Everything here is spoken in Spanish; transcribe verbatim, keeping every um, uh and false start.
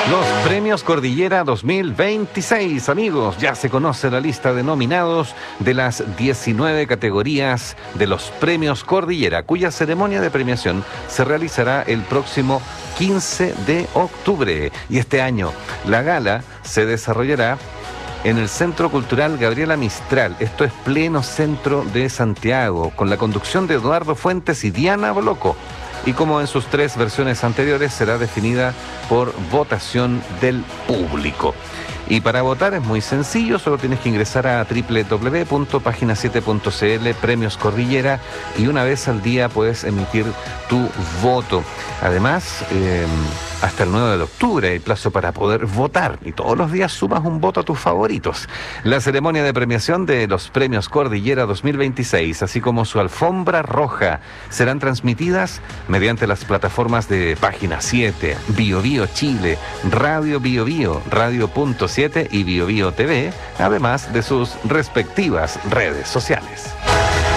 Los Premios Cordillera dos mil veintiséis, amigos, ya se conoce la lista de nominados de las diecinueve categorías de los Premios Cordillera, cuya ceremonia de premiación se realizará el próximo quince de octubre. Y este año la gala se desarrollará en el Centro Cultural Gabriela Mistral, esto es pleno centro de Santiago, con la conducción de Eduardo Fuentes y Diana Boloco. Y como en sus tres versiones anteriores, será definida por votación del público. Y para votar es muy sencillo, solo tienes que ingresar a doble u doble u doble u punto página siete punto c l, Premios Cordillera, y una vez al día puedes emitir tu voto. Además, eh, hasta el nueve de octubre hay plazo para poder votar, y todos los días sumas un voto a tus favoritos. La ceremonia de premiación de los Premios Cordillera dos mil veintiséis, así como su alfombra roja, serán transmitidas mediante las plataformas de Página siete, Bio Bio Chile, Radio Bio Bio, Radio Punto siete y Bio Bio T V, además de sus respectivas redes sociales.